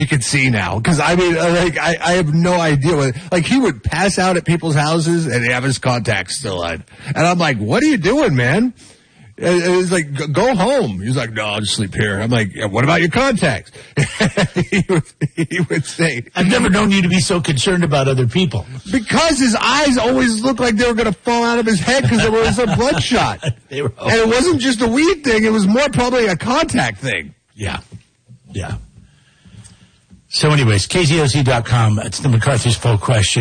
you can see now. Because, I mean, like, I have no idea what, like, he would pass out at people's houses and have his contacts still on. And I'm like, what are you doing, man? And he's like, go home. He's like, no, I'll just sleep here. I'm like, yeah, what about your contacts? he would say, I've never known you to be so concerned about other people. Because his eyes always looked like they were going to fall out of his head because there was a bloodshot. And it wasn't just a weed thing. It was more probably a contact thing. Yeah. So anyways, KZOZ.com. It's the McCarthy's Poll question.